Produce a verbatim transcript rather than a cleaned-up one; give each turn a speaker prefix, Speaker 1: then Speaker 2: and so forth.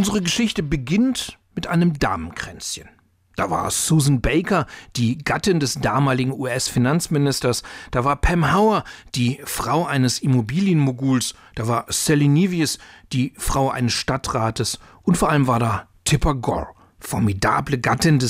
Speaker 1: Unsere Geschichte beginnt mit einem Damenkränzchen. Da war Susan Baker, die Gattin des damaligen U S-Finanzministers. Da war Pam Hauer, die Frau eines Immobilienmoguls. Da war Sally Nevius, die Frau eines Stadtrates. Und vor allem war da Tipper Gore, formidable Gattin des